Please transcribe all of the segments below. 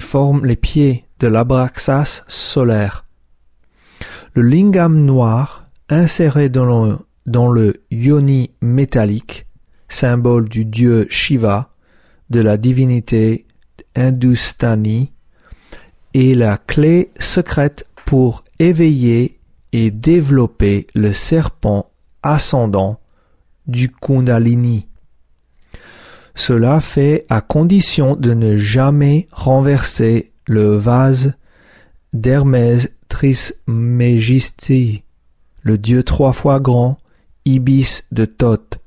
forme les pieds de l'Abraxas solaire. Le lingam noir, inséré dans le yoni métallique, symbole du dieu Shiva, de la divinité Hindustani, est la clé secrète pour éveiller et développer le serpent ascendant du Kundalini. Cela fait à condition de ne jamais renverser le vase d'Hermès Trismégisti, le dieu 3 fois grand, Ibis de Thoth.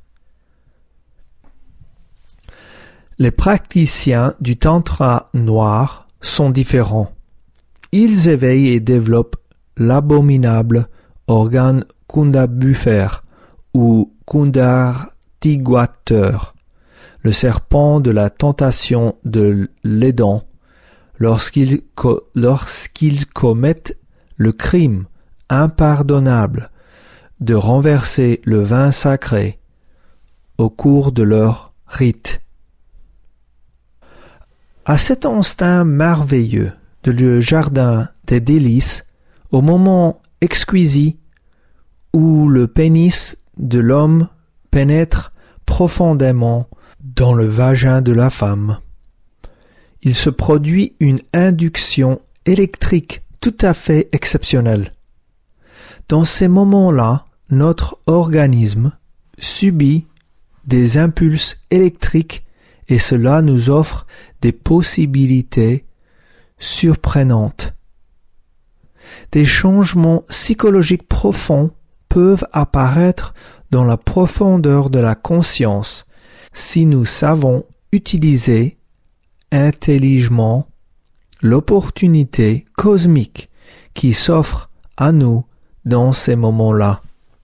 Les praticiens du tantra noir sont différents. Ils éveillent et développent l'abominable organe kundabufère ou kundartiguateur, le serpent de la tentation de l'Éden, lorsqu'ils commettent le crime impardonnable de renverser le vin sacré au cours de leur rite. À cet instinct merveilleux de le jardin des délices, au moment exquis où le pénis de l'homme pénètre profondément dans le vagin de la femme, il se produit une induction électrique tout à fait exceptionnelle. Dans ces moments-là, notre organisme subit des impulses électriques et cela nous offre des possibilités surprenantes. Des changements psychologiques profonds peuvent apparaître dans la profondeur de la conscience si nous savons utiliser intelligemment l'opportunité cosmique qui s'offre à nous dans ces moments-là.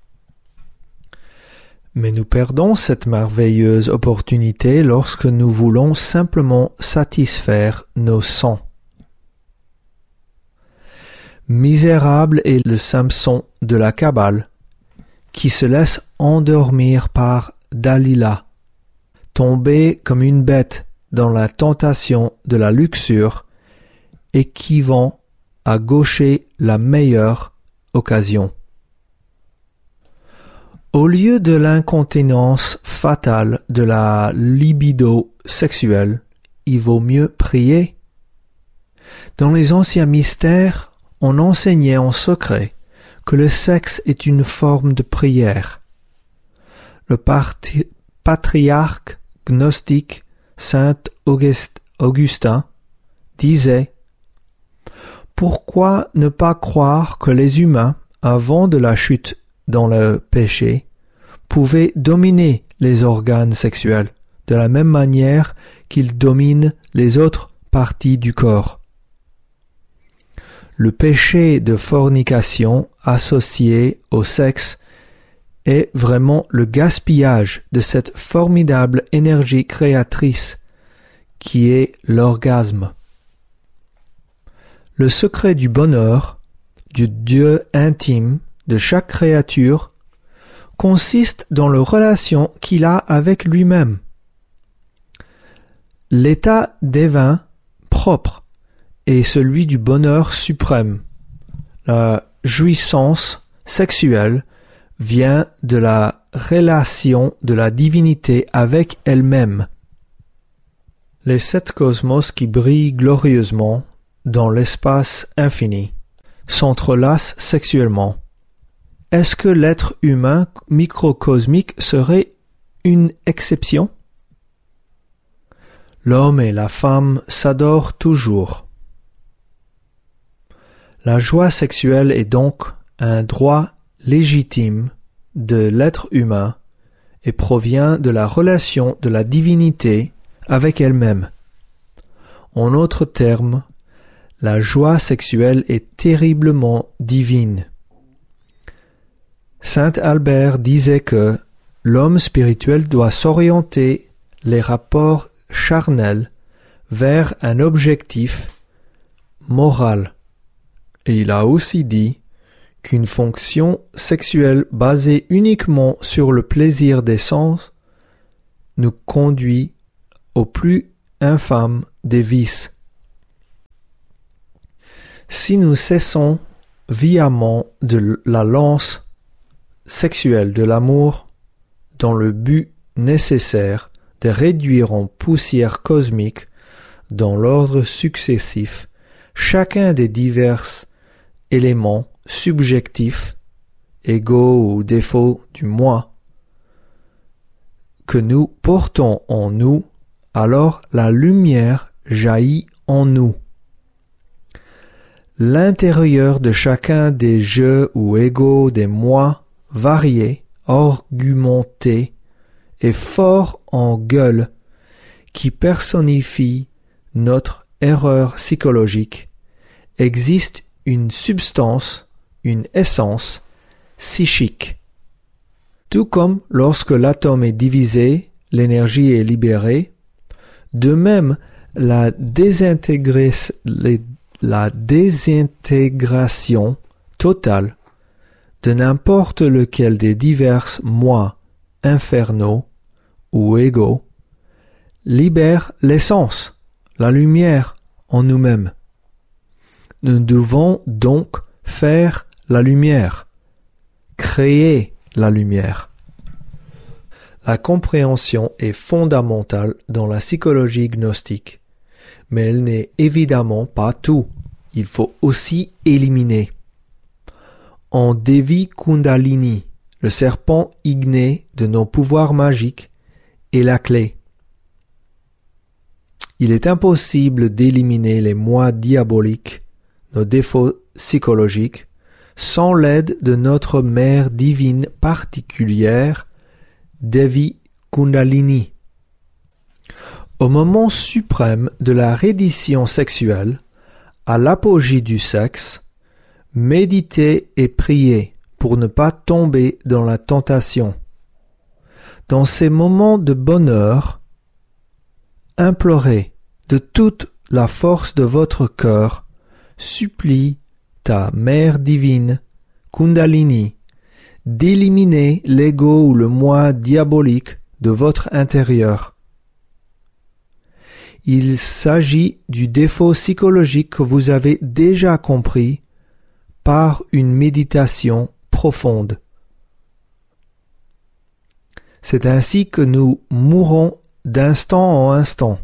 Mais nous perdons cette merveilleuse opportunité lorsque nous voulons simplement satisfaire nos sens. Misérable est le Samson de la Kabbale, qui se laisse endormir par Dalila, tombé comme une bête dans la tentation de la luxure et qui vont à gaucher la meilleure occasion. Au lieu de l'incontinence fatale de la libido sexuelle, il vaut mieux prier. Dans les anciens mystères, on enseignait en secret que le sexe est une forme de prière. Le patriarche gnostique Saint Augustin disait « Pourquoi ne pas croire que les humains, avant de la chute dans le péché, pouvaient dominer les organes sexuels de la même manière qu'ils dominent les autres parties du corps. Le péché de fornication associé au sexe est vraiment le gaspillage de cette formidable énergie créatrice qui est l'orgasme. Le secret du bonheur, du Dieu intime de chaque créature, consiste dans la relation qu'il a avec lui-même. L'état divin propre est celui du bonheur suprême. La jouissance sexuelle vient de la relation de la divinité avec elle-même. Les 7 cosmos qui brillent glorieusement dans l'espace infini s'entrelacent sexuellement. Est-ce que l'être humain microcosmique serait une exception? L'homme et la femme s'adorent toujours. La joie sexuelle est donc un droit légitime de l'être humain et provient de la relation de la divinité avec elle-même. En d'autres termes, la joie sexuelle est terriblement divine. Saint Albert disait que l'homme spirituel doit s'orienter les rapports charnels vers un objectif moral. Et il a aussi dit qu'une fonction sexuelle basée uniquement sur le plaisir des sens nous conduit au plus infâme des vices. Si nous cessons violemment de la lance sexuelle de l'amour dans le but nécessaire de réduire en poussière cosmique dans l'ordre successif chacun des divers éléments subjectifs, égaux ou défauts du moi, que nous portons en nous, alors la lumière jaillit en nous. L'intérieur de chacun des jeux ou égaux des moi variés, argumentés et forts en gueule qui personnifie notre erreur psychologique, existe une substance, une essence psychique. Tout comme lorsque l'atome est divisé, l'énergie est libérée, de même la désintégration totale de n'importe lequel des divers moi infernaux ou égaux libère l'essence, la lumière en nous-mêmes. Nous devons donc faire la lumière, créer la lumière. La compréhension est fondamentale dans la psychologie gnostique, mais elle n'est évidemment pas tout. Il faut aussi éliminer. En Devi Kundalini, le serpent igné de nos pouvoirs magiques, est la clé. Il est impossible d'éliminer les moi diaboliques, nos défauts psychologiques, sans l'aide de notre mère divine particulière, Devi Kundalini. Au moment suprême de la reddition sexuelle, à l'apogée du sexe, méditez et priez pour ne pas tomber dans la tentation. Dans ces moments de bonheur, implorez de toute la force de votre cœur, supplie ta mère divine, Kundalini, d'éliminer l'ego ou le moi diabolique de votre intérieur. Il s'agit du défaut psychologique que vous avez déjà compris par une méditation profonde. C'est ainsi que nous mourrons d'instant en instant.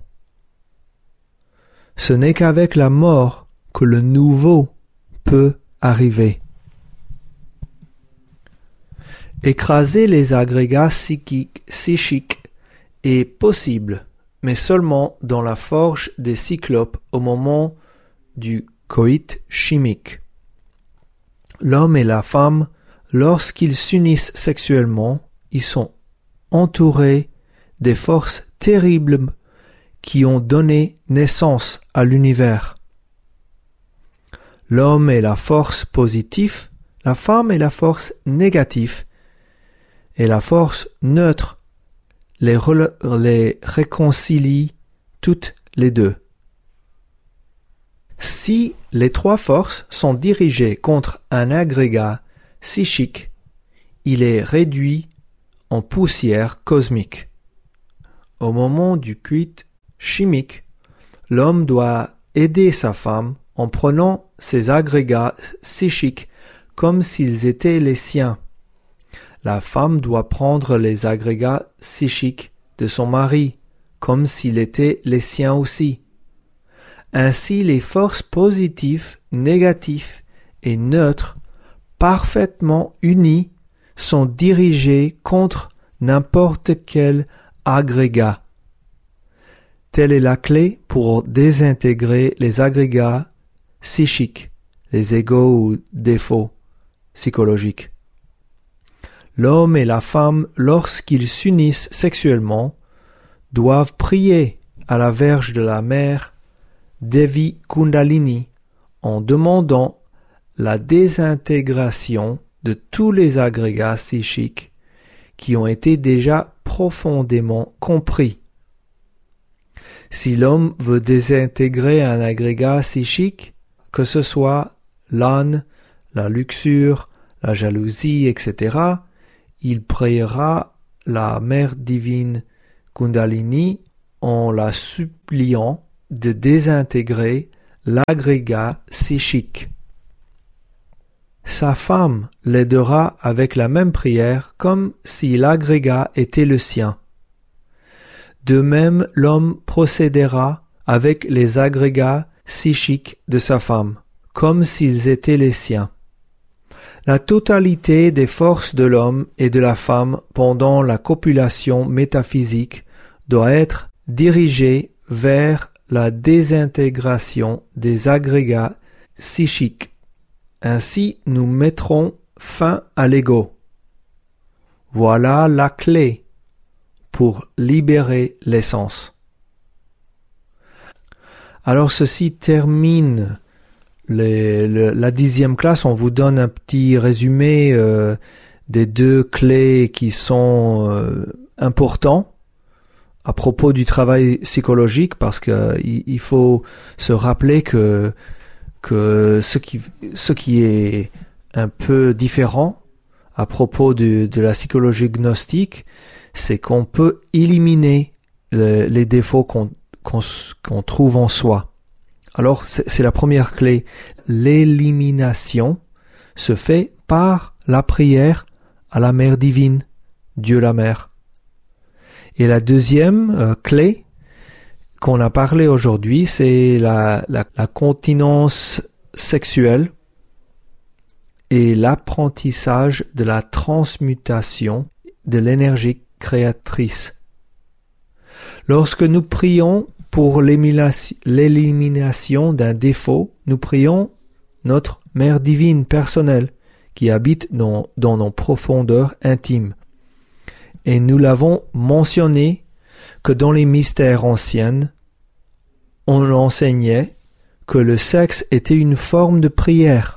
Ce n'est qu'avec la mort que le nouveau peut arriver. Écraser les agrégats psychiques est possible, mais seulement dans la forge des cyclopes au moment du coït chimique. L'homme et la femme, lorsqu'ils s'unissent sexuellement, ils sont entourés des forces terribles qui ont donné naissance à l'univers. L'homme est la force positive, la femme est la force négative, et la force neutre les réconcilie toutes les deux. Si les trois forces sont dirigées contre un agrégat psychique, il est réduit en poussière cosmique. Au moment du cuit chimique, l'homme doit aider sa femme en prenant ses agrégats psychiques comme s'ils étaient les siens. La femme doit prendre les agrégats psychiques de son mari comme s'ils étaient les siens aussi. Ainsi, les forces positives, négatives et neutres, parfaitement unies, sont dirigées contre n'importe quel agrégat. Telle est la clé pour désintégrer les agrégats psychiques, les égaux ou défauts psychologiques. L'homme et la femme, lorsqu'ils s'unissent sexuellement, doivent prier à la Vierge de la Mer, Devi Kundalini, en demandant la désintégration de tous les agrégats psychiques qui ont été déjà profondément compris. Si l'homme veut désintégrer un agrégat psychique, que ce soit l'âne, la luxure, la jalousie, etc., il priera la Mère divine Kundalini en la suppliant de désintégrer l'agrégat psychique. Sa femme l'aidera avec la même prière comme si l'agrégat était le sien. De même, l'homme procédera avec les agrégats psychiques de sa femme, comme s'ils étaient les siens. La totalité des forces de l'homme et de la femme pendant la copulation métaphysique doit être dirigée vers la désintégration des agrégats psychiques. Ainsi, nous mettrons fin à l'ego. Voilà la clé pour libérer l'essence. Alors ceci termine la 10e classe. On vous donne un petit résumé des 2 clés qui sont importants à propos du travail psychologique, parce que il faut se rappeler que ce qui est un peu différent à propos de la psychologie gnostique, c'est qu'on peut éliminer les défauts qu'on trouve en soi. Alors, c'est la première clé. L'élimination se fait par la prière à la Mère divine, Dieu la Mère. Et la deuxième clé qu'on a parlé aujourd'hui, c'est la continence sexuelle et l'apprentissage de la transmutation de l'énergie créatrice. Lorsque nous prions pour l'élimination d'un défaut, nous prions notre Mère divine personnelle qui habite dans nos profondeurs intimes. Et nous l'avons mentionné que dans les mystères anciens, on enseignait que le sexe était une forme de prière.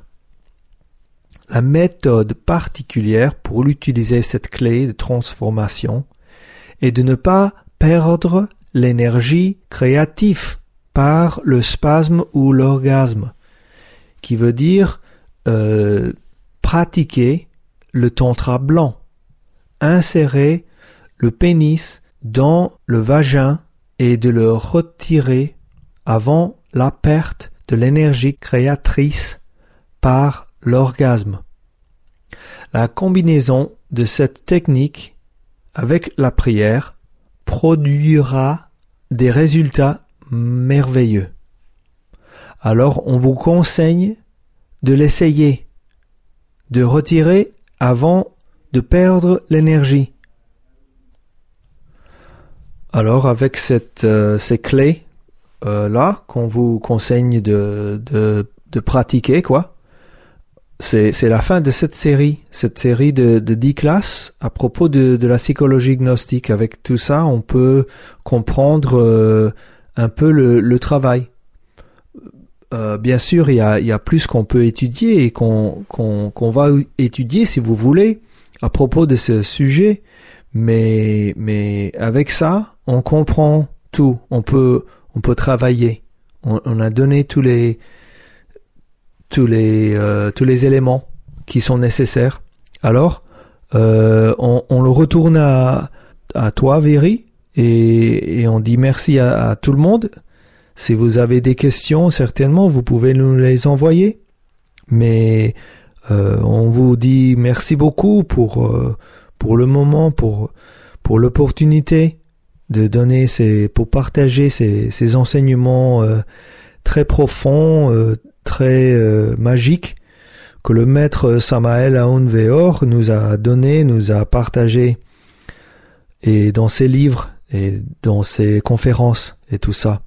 La méthode particulière pour utiliser cette clé de transformation est de ne pas perdre l'énergie créative par le spasme ou l'orgasme, qui veut dire pratiquer le tantra blanc, insérer le pénis dans le vagin et de le retirer avant la perte de l'énergie créatrice par l'orgasme. La combinaison de cette technique avec la prière produira des résultats merveilleux. Alors on vous conseille de l'essayer, de retirer avant de perdre l'énergie. Alors avec ces clés là qu'on vous conseille de pratiquer, c'est la fin de cette série de 10 classes à propos de la psychologie gnostique. Avec tout ça, on peut comprendre un peu le travail. Bien sûr, il y a plus qu'on peut étudier et qu'on va étudier si vous voulez à propos de ce sujet, mais avec ça, on comprend tout. On peut travailler. On a donné tous les éléments qui sont nécessaires. Alors, on le retourne à toi, Véry, et on dit merci à tout le monde. Si vous avez des questions, certainement, vous pouvez nous les envoyer. Mais on vous dit merci beaucoup pour le moment, pour l'opportunité de donner pour partager ces enseignements très profonds, très magique que le maître Samael Aoun-Veor nous a partagé, et dans ses livres et dans ses conférences et tout ça.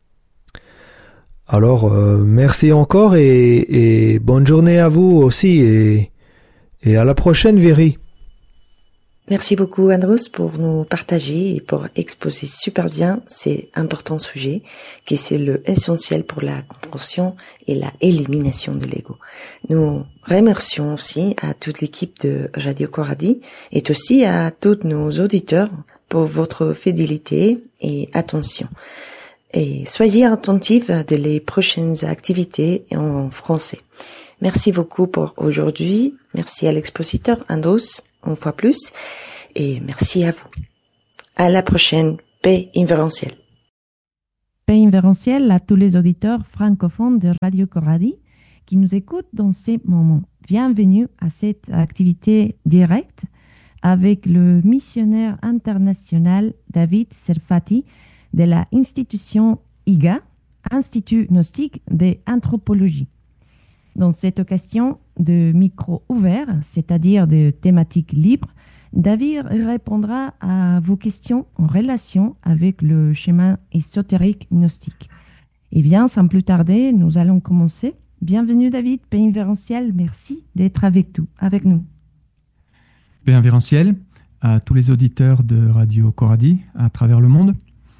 Alors merci encore et bonne journée à vous aussi et à la prochaine, Véry. Merci beaucoup, Andros, pour nous partager et pour exposer super bien ces importants sujets qui c'est le essentiel pour la compréhension et la élimination de l'ego. Nous remercions aussi à toute l'équipe de Radio Coradi et aussi à tous nos auditeurs pour votre fidélité et attention. Et soyez attentifs de les prochaines activités en français. Merci beaucoup pour aujourd'hui. Merci à l'expositeur Andros, une fois plus. Et merci à vous. À la prochaine. Paix invérencielle. paix invérencielle à tous les auditeurs francophones de Radio Corradi qui nous écoutent dans ces moments. Bienvenue à cette activité directe avec le missionnaire international David Serfati de la institution IGA, Institut Gnostique d'Anthropologie. Dans cette occasion de micro ouvert, c'est-à-dire de thématiques libres, David répondra à vos questions en relation avec le schéma ésotérique gnostique. Eh bien, sans plus tarder, nous allons commencer. Bienvenue David, Paix invérencielle, merci d'être avec nous. Paix invérencielle à tous les auditeurs de Radio Corradi à travers le monde.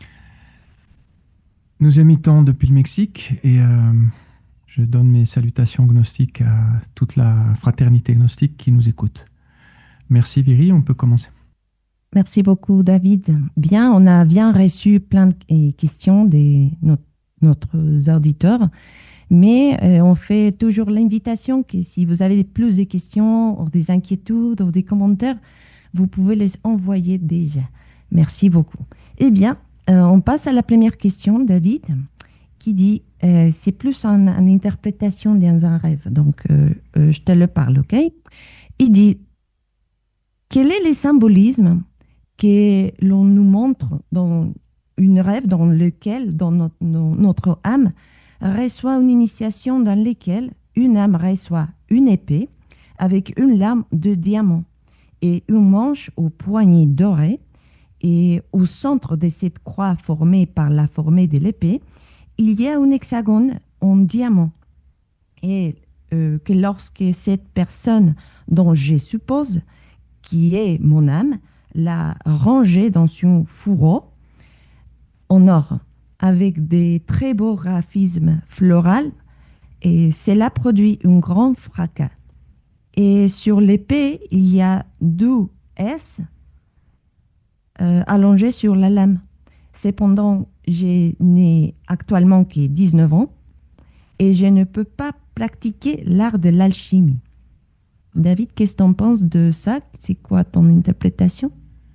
Nous émettons depuis le Mexique et je donne mes salutations gnostiques à toute la fraternité gnostique qui nous écoute. Merci Viri, on peut commencer. Merci beaucoup David. Bien, on a bien reçu plein de questions de notre auditeurs, mais on fait toujours l'invitation que si vous avez plus de questions, ou des inquiétudes, ou des commentaires, vous pouvez les envoyer déjà. Merci beaucoup. Eh bien, on passe à la première question, David, qui dit, c'est plus une interprétation d'un rêve, donc je te le parle, ok? Il dit, quel est le symbolisme que l'on nous montre dans un rêve dans lequel notre âme reçoit une initiation dans laquelle une âme reçoit une épée avec une lame de diamant et une manche aux poignées dorées, et au centre de cette croix formée par la formée de l'épée, il y a un hexagone en diamant, et que lorsque cette personne dont je suppose qui est mon âme, l'a rangé dans son fourreau en or, avec des très beaux graphismes floraux, et cela produit un grand fracas. Et sur l'épée, il y a 2 S allongés sur la lame. Cependant, je n'ai actuellement que 19 ans, et je ne peux pas pratiquer l'art de l'alchimie. David, qu'est-ce que tu en penses de ça? C'est quoi ton interprétation?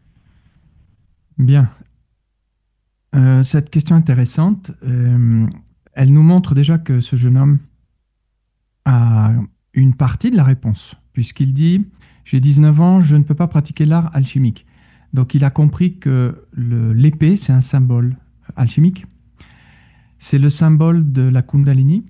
Bien. Cette question intéressante, elle nous montre déjà que ce jeune homme a une partie de la réponse, puisqu'il dit « J'ai 19 ans, je ne peux pas pratiquer l'art alchimique ». Donc il a compris que l'épée, c'est un symbole alchimique. C'est le symbole de la Kundalini,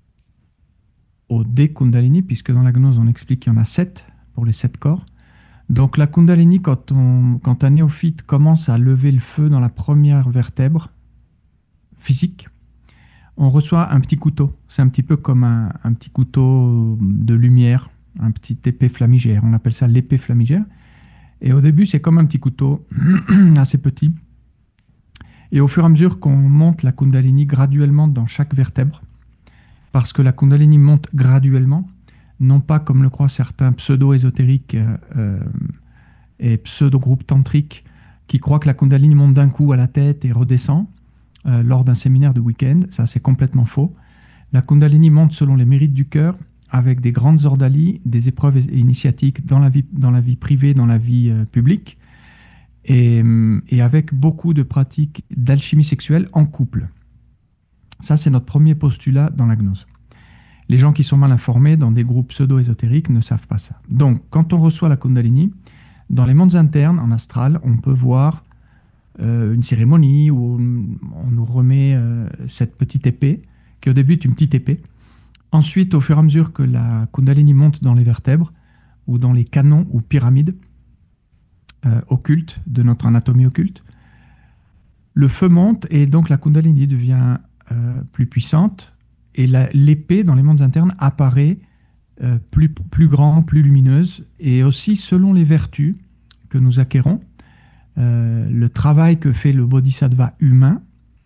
des Kundalini, puisque dans la gnose, on explique qu'il y en a 7 pour les 7 corps. Donc la Kundalini, quand un néophyte commence à lever le feu dans la première vertèbre physique, on reçoit un petit couteau. C'est un petit peu comme un petit couteau de lumière, un petit épée flamigère. On appelle ça l'épée flamigère. Et au début, c'est comme un petit couteau, assez petit. Et au fur et à mesure qu'on monte la Kundalini graduellement dans chaque vertèbre, parce que la Kundalini monte graduellement, non pas comme le croient certains pseudo-ésotériques et pseudo-groupes tantriques qui croient que la Kundalini monte d'un coup à la tête et redescend lors d'un séminaire de week-end. Ça, c'est complètement faux. La Kundalini monte selon les mérites du cœur, avec des grandes ordalies, des épreuves initiatiques dans la vie privée, dans la vie publique, et avec beaucoup de pratiques d'alchimie sexuelle en couple. Ça, c'est notre premier postulat dans la gnose. Les gens qui sont mal informés dans des groupes pseudo-ésotériques ne savent pas ça. Donc, quand on reçoit la Kundalini, dans les mondes internes, en astral, on peut voir une cérémonie où on nous remet cette petite épée, qui au début est une petite épée. Ensuite, au fur et à mesure que la Kundalini monte dans les vertèbres, ou dans les canons ou pyramides occultes de notre anatomie occulte, le feu monte et donc la Kundalini devient plus puissante, et l'épée dans les mondes internes apparaît plus grand, plus lumineuse, et aussi selon les vertus que nous acquérons, le travail que fait le bodhisattva humain,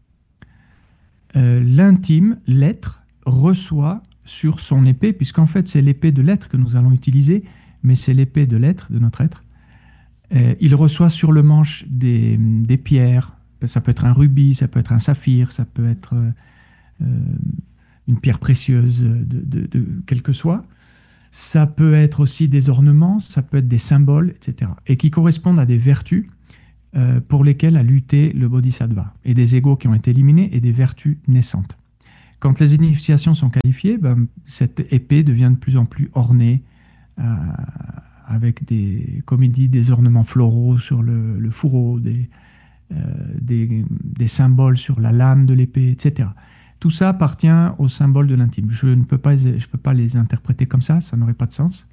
l'intime, l'être, reçoit sur son épée, puisqu'en fait c'est l'épée de l'être que nous allons utiliser, mais c'est l'épée de l'être, de notre être. Il reçoit sur le manche des pierres, ça peut être un rubis, ça peut être un saphir, ça peut être une pierre précieuse de quel que soit. Ça peut être aussi des ornements, ça peut être des symboles, etc. Et qui correspondent à des vertus pour lesquels a lutté le bodhisattva, et des égos qui ont été éliminés et des vertus naissantes. Quand les initiations sont qualifiées, cette épée devient de plus en plus ornée, avec comme il dit, des ornements floraux sur le fourreau, des symboles sur la lame de l'épée, etc. Tout ça appartient au symbole de l'intime. Je ne peux pas les interpréter comme ça n'aurait pas de sens.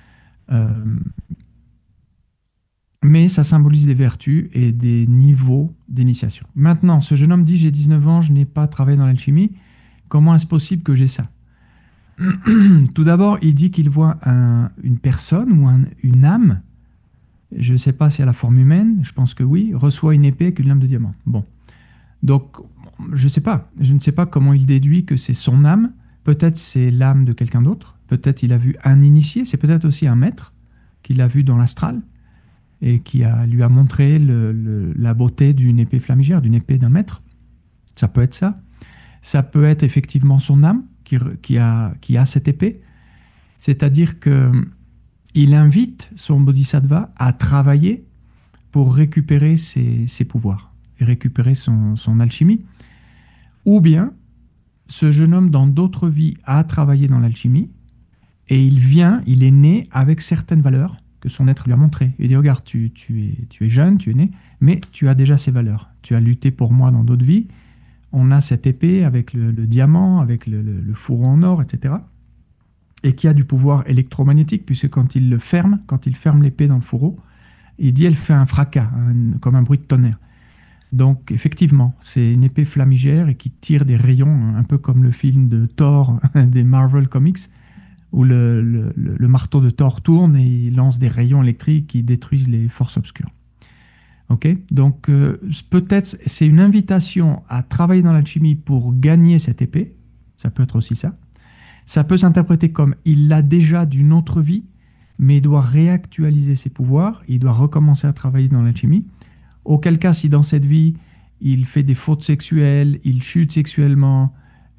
Mais ça symbolise des vertus et des niveaux d'initiation. Maintenant, ce jeune homme dit « J'ai 19 ans, je n'ai pas travaillé dans l'alchimie. Comment est-ce possible que j'ai ça ?» Tout d'abord, il dit qu'il voit une personne ou une âme, je ne sais pas si à la forme humaine, je pense que oui, reçoit une épée avec une lame de diamant. Bon. Donc, je ne sais pas comment il déduit que c'est son âme. Peut-être c'est l'âme de quelqu'un d'autre. Peut-être il a vu un initié. C'est peut-être aussi un maître qu'il a vu dans l'astral et qui lui a montré la beauté d'une épée flamigère, d'une épée d'un maître. Ça peut être ça. Ça peut être effectivement son âme qui a cette épée. C'est-à-dire qu'il invite son bodhisattva à travailler pour récupérer ses pouvoirs et récupérer son alchimie. Ou bien, ce jeune homme, dans d'autres vies, a travaillé dans l'alchimie et il est né avec certaines valeurs que son être lui a montrées. Il dit, regarde, tu es jeune, tu es né, mais tu as déjà ces valeurs. Tu as lutté pour moi dans d'autres vies. On a cette épée avec le diamant, avec le fourreau en or, etc. Et qui a du pouvoir électromagnétique, puisque quand il ferme l'épée dans le fourreau, il dit, elle fait un fracas, comme un bruit de tonnerre. Donc, effectivement, c'est une épée flamigère et qui tire des rayons, un peu comme le film de Thor des Marvel Comics, où le marteau de Thor tourne et il lance des rayons électriques qui détruisent les forces obscures. Okay, donc, peut-être c'est une invitation à travailler dans l'alchimie pour gagner cette épée. Ça peut être aussi ça. Ça peut s'interpréter comme il l'a déjà d'une autre vie, mais il doit réactualiser ses pouvoirs, il doit recommencer à travailler dans l'alchimie. Auquel cas, si dans cette vie, il fait des fautes sexuelles, il chute sexuellement,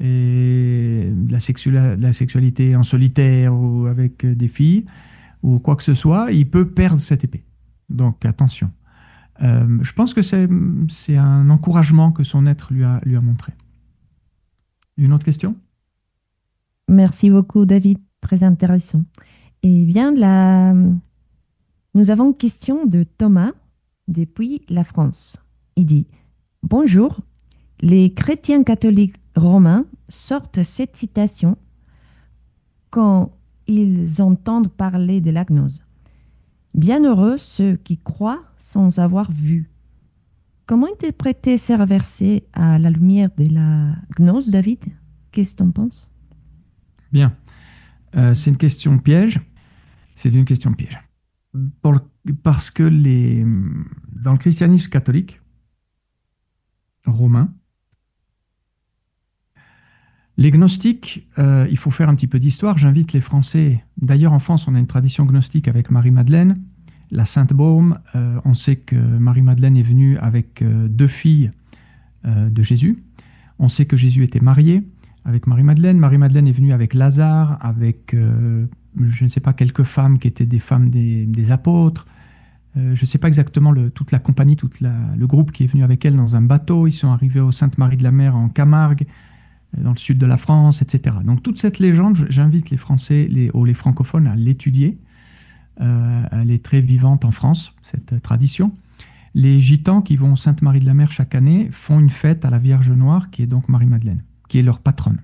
et la sexualité en solitaire ou avec des filles, ou quoi que ce soit, il peut perdre cette épée. Donc, attention. Je pense que c'est un encouragement que son être lui a montré. Une autre question ? Merci beaucoup, David. Très intéressant. Et bien, nous avons une question de Thomas depuis la France. Il dit « Bonjour, les chrétiens catholiques romains sortent cette citation quand ils entendent parler de la gnose. Bienheureux ceux qui croient sans avoir vu. » Comment interpréter ces versets à la lumière de la gnose, David ? Qu'est-ce que tu en penses ? Bien. C'est une question piège. C'est une question piège. Parce que dans le christianisme catholique romain, les gnostiques, il faut faire un petit peu d'histoire. J'invite les Français. D'ailleurs, en France, on a une tradition gnostique avec Marie-Madeleine, la Sainte Baume. On sait que Marie-Madeleine est venue avec 2 filles de Jésus. On sait que Jésus était marié avec Marie-Madeleine. Marie-Madeleine est venue avec Lazare, avec, je ne sais pas, quelques femmes qui étaient des femmes des apôtres. Je ne sais pas exactement toute la compagnie, le groupe qui est venu avec elle dans un bateau. Ils sont arrivés au Sainte-Marie de la Mer en Camargue, dans le sud de la France, etc. Donc toute cette légende, j'invite les Français ou les francophones à l'étudier. Elle est très vivante en France, cette tradition. Les gitans qui vont au Sainte-Marie de la Mer chaque année font une fête à la Vierge Noire, qui est donc Marie-Madeleine, qui est leur patronne.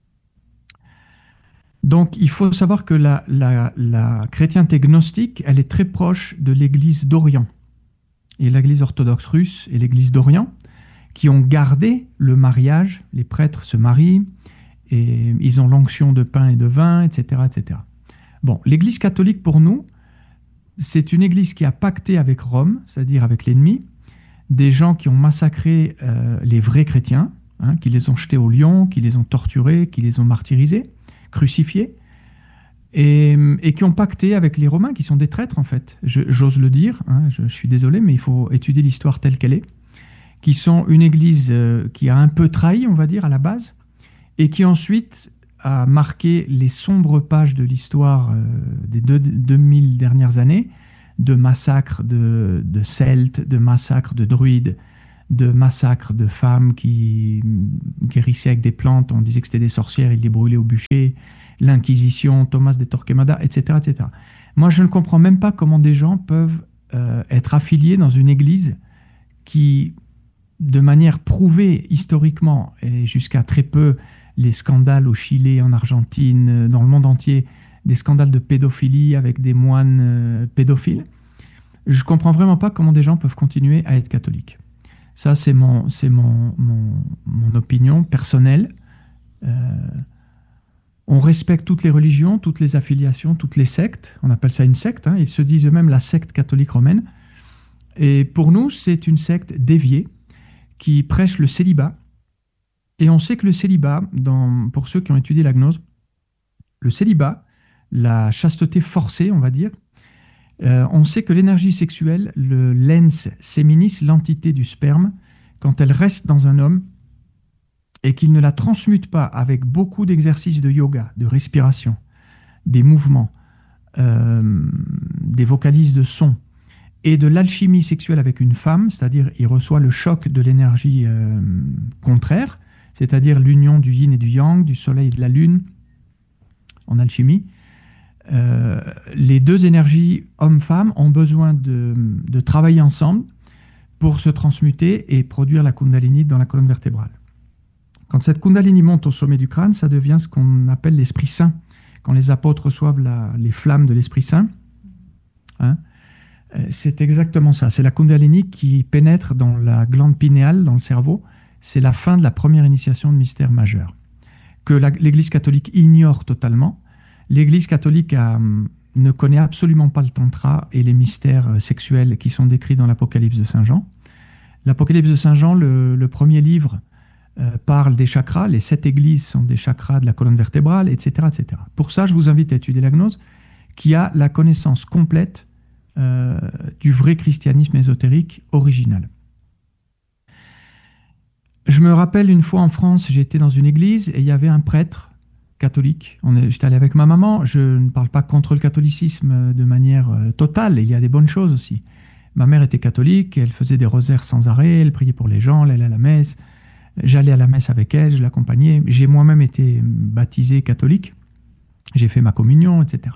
Donc il faut savoir que la chrétienté gnostique, elle est très proche de l'Église d'Orient. Et l'Église orthodoxe russe et l'Église d'Orient, qui ont gardé le mariage, les prêtres se marient, et ils ont l'onction de pain et de vin, etc., etc. Bon, l'Église catholique, pour nous, c'est une Église qui a pacté avec Rome, c'est-à-dire avec l'ennemi, des gens qui ont massacré les vrais chrétiens, qui les ont jetés au lion, qui les ont torturés, qui les ont martyrisés, crucifiés, et qui ont pacté avec les Romains, qui sont des traîtres en fait. J'ose le dire, je suis désolé, mais il faut étudier l'histoire telle qu'elle est, qui sont une Église qui a un peu trahi, on va dire, à la base, et qui ensuite a marqué les sombres pages de l'histoire des 2000 dernières années de massacres de Celtes, de massacres de druides, de massacres de femmes qui guérissaient avec des plantes, on disait que c'était des sorcières, ils les brûlaient au bûcher, l'Inquisition, Thomas de Torquemada, etc., etc. Moi, je ne comprends même pas comment des gens peuvent être affiliés dans une église qui, de manière prouvée historiquement, et jusqu'à très peu, les scandales au Chili, en Argentine, dans le monde entier, des scandales de pédophilie avec des moines pédophiles, je ne comprends vraiment pas comment des gens peuvent continuer à être catholiques. Ça, c'est mon opinion personnelle. On respecte toutes les religions, toutes les affiliations, toutes les sectes. On appelle ça une secte. Ils se disent eux-mêmes la secte catholique romaine. Et pour nous, c'est une secte déviée qui prêche le célibat. Et on sait que le célibat, pour ceux qui ont étudié la gnose, le célibat, la chasteté forcée, on va dire, on sait que l'énergie sexuelle, le lens seminis, l'entité du sperme, quand elle reste dans un homme et qu'il ne la transmute pas avec beaucoup d'exercices de yoga, de respiration, des mouvements, des vocalises de son et de l'alchimie sexuelle avec une femme, c'est-à-dire il reçoit le choc de l'énergie contraire, c'est-à-dire l'union du yin et du yang, du soleil et de la lune en alchimie. Les deux énergies homme-femme ont besoin de travailler ensemble pour se transmuter et produire la Kundalini dans la colonne vertébrale. Quand cette Kundalini monte au sommet du crâne, ça devient ce qu'on appelle l'Esprit Saint. Quand les apôtres reçoivent les flammes de l'Esprit Saint, c'est exactement ça. C'est la Kundalini qui pénètre dans la glande pinéale, dans le cerveau. C'est la fin de la première initiation de mystère majeur, que l'Église catholique ignore totalement. L'Église catholique ne connaît absolument pas le tantra et les mystères sexuels qui sont décrits dans l'Apocalypse de Saint Jean. L'Apocalypse de Saint Jean, le premier livre, parle des chakras. Les 7 églises sont des chakras de la colonne vertébrale, etc., etc. Pour ça, je vous invite à étudier la gnose, qui a la connaissance complète du vrai christianisme ésotérique original. Je me rappelle une fois en France, j'étais dans une église et il y avait un prêtre catholique. J'étais allé avec ma maman. Je ne parle pas contre le catholicisme de manière totale. Il y a des bonnes choses aussi. Ma mère était catholique, elle faisait des rosaires sans arrêt, elle priait pour les gens, elle allait à la messe. J'allais à la messe avec elle, je l'accompagnais. J'ai moi-même été baptisé catholique. J'ai fait ma communion, etc.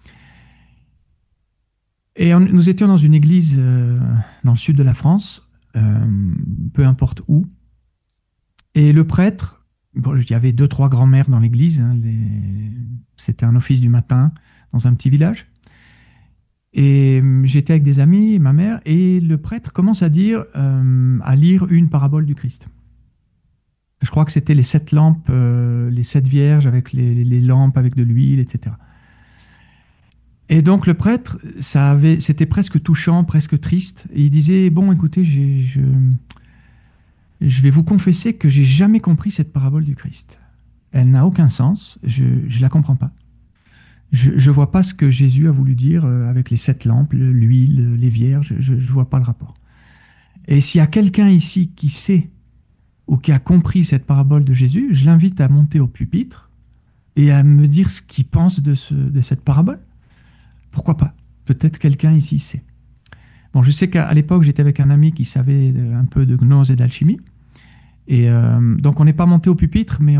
Et nous étions dans une église dans le sud de la France, peu importe où. Et le prêtre, il y avait 2-3 grands-mères dans l'église, c'était un office du matin dans un petit village. Et j'étais avec des amis, ma mère, et le prêtre commence à lire une parabole du Christ. Je crois que c'était les 7 lampes, les 7 vierges avec les lampes avec de l'huile, etc. Et donc le prêtre, c'était presque touchant, presque triste. Et il disait, bon, écoutez, je vais vous confesser que j'ai jamais compris cette parabole du Christ. Elle n'a aucun sens, je la comprends pas. Je vois pas ce que Jésus a voulu dire avec les 7 lampes, l'huile, les vierges, je vois pas le rapport. Et s'il y a quelqu'un ici qui sait ou qui a compris cette parabole de Jésus, je l'invite à monter au pupitre et à me dire ce qu'il pense de cette parabole. Pourquoi pas? Peut-être quelqu'un ici sait. Bon, je sais qu'à l'époque, j'étais avec un ami qui savait un peu de gnose et d'alchimie. Et donc, on n'est pas monté au pupitre, mais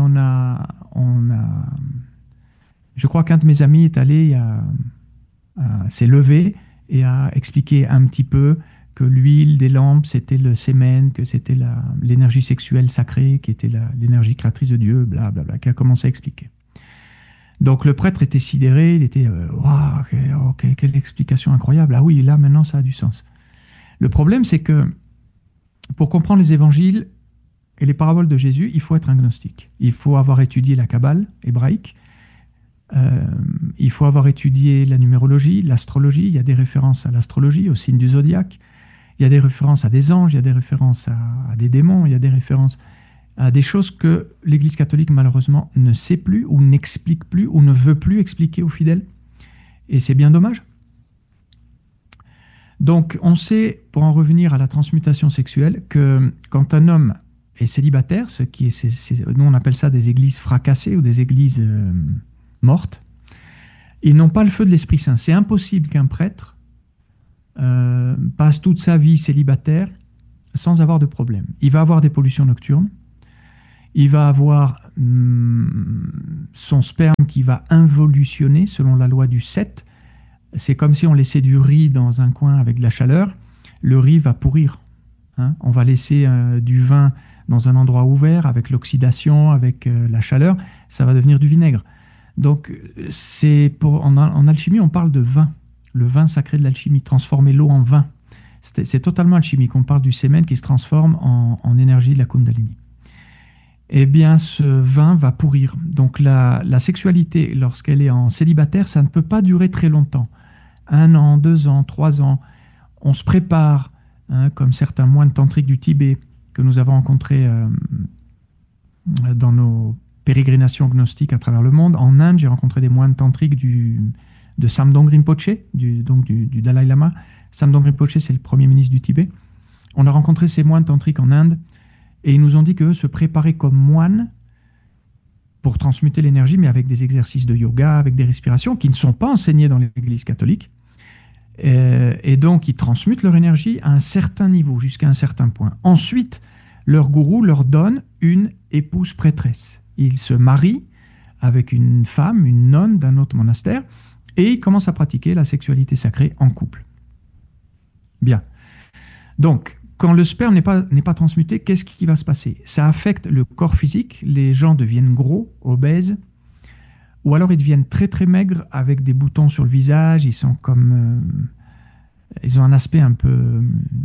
je crois qu'un de mes amis est allé, s'est levé et a expliqué un petit peu que l'huile des lampes, c'était le sémen, que c'était l'énergie sexuelle sacrée, qui était l'énergie créatrice de Dieu, blablabla, qui a commencé à expliquer. Donc le prêtre était sidéré, il était waouh, ok, quelle explication incroyable. Ah oui, là maintenant ça a du sens. Le problème, c'est que pour comprendre les évangiles et les paraboles de Jésus, il faut être un gnostique. Il faut avoir étudié la Kabbale hébraïque, il faut avoir étudié la numérologie, l'astrologie. Il y a des références à l'astrologie, au signe du zodiaque. Il y a des références à des anges, il y a des références à des démons, il y a des références à des choses que l'Église catholique, malheureusement, ne sait plus ou n'explique plus ou ne veut plus expliquer aux fidèles. Et c'est bien dommage. Donc, on sait, pour en revenir à la transmutation sexuelle, que quand un homme est célibataire, nous on appelle ça des églises fracassées ou des églises mortes, ils n'ont pas le feu de l'Esprit Saint. C'est impossible qu'un prêtre passe toute sa vie célibataire sans avoir de problème. Il va avoir des pollutions nocturnes, il va avoir son sperme qui va involutionner selon la loi du 7. C'est comme si on laissait du riz dans un coin avec de la chaleur, le riz va pourrir. On va laisser du vin dans un endroit ouvert avec l'oxydation, avec la chaleur, ça va devenir du vinaigre. Donc en alchimie, on parle de vin, le vin sacré de l'alchimie, transformer l'eau en vin. C'est totalement alchimique, on parle du sémen qui se transforme en énergie de la Kundalini. Eh bien, ce vin va pourrir. Donc la sexualité, lorsqu'elle est en célibataire, ça ne peut pas durer très longtemps. 1 an, 2 ans, 3 ans, on se prépare, comme certains moines tantriques du Tibet que nous avons rencontrés dans nos pérégrinations gnostiques à travers le monde. En Inde, j'ai rencontré des moines tantriques de Samdong Rinpoche, du Dalai Lama. Samdong Rinpoche, c'est le premier ministre du Tibet. On a rencontré ces moines tantriques en Inde et ils nous ont dit qu'eux se préparaient comme moines pour transmuter l'énergie, mais avec des exercices de yoga, avec des respirations qui ne sont pas enseignés dans l'Église catholique. Et donc, ils transmutent leur énergie à un certain niveau, jusqu'à un certain point. Ensuite, leur gourou leur donne une épouse prêtresse. Ils se marient avec une femme, une nonne d'un autre monastère, et ils commencent à pratiquer la sexualité sacrée en couple. Bien. Donc, quand le sperme n'est pas transmuté, qu'est-ce qui va se passer? Ça affecte le corps physique, les gens deviennent gros, obèses, ou alors ils deviennent très très maigres avec des boutons sur le visage, ils ont un aspect un peu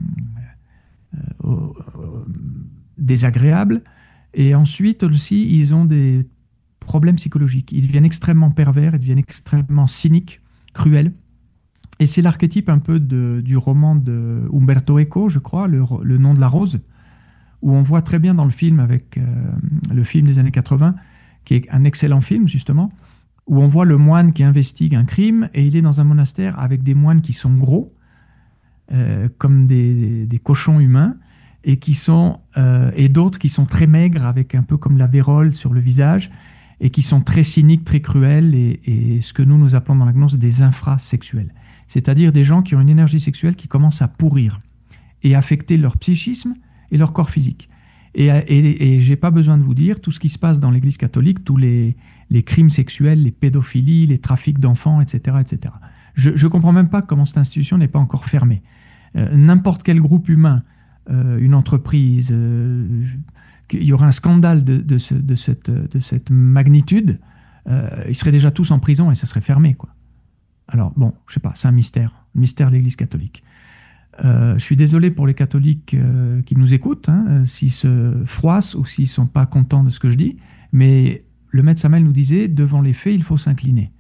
désagréable, et ensuite aussi ils ont des problèmes psychologiques, ils deviennent extrêmement pervers, ils deviennent extrêmement cyniques, cruels, et c'est l'archétype un peu du roman de Umberto Eco, je crois, le nom de la rose, où on voit très bien dans le film, avec le film des années 80, qui est un excellent film justement, où on voit le moine qui investigue un crime et il est dans un monastère avec des moines qui sont gros, comme des cochons humains, et d'autres qui sont très maigres, avec un peu comme la vérole sur le visage, et qui sont très cyniques, très cruels, et ce que nous appelons dans la gnose des infrasexuels. C'est-à-dire des gens qui ont une énergie sexuelle qui commence à pourrir et affecter leur psychisme et leur corps physique. Et j'ai pas besoin de vous dire tout ce qui se passe dans l'Église catholique, tous les crimes sexuels, les pédophilies, les trafics d'enfants, etc., etc. Je comprends même pas comment cette institution n'est pas encore fermée. N'importe quel groupe humain, une entreprise, il y aura un scandale de cette magnitude, ils seraient déjà tous en prison et ça serait fermé, quoi. Alors, bon, je sais pas, c'est un mystère de l'Église catholique. Je suis désolé pour les catholiques qui nous écoutent, s'ils se froissent ou s'ils ne sont pas contents de ce que je dis, mais le maître Samael nous disait, devant les faits, il faut s'incliner.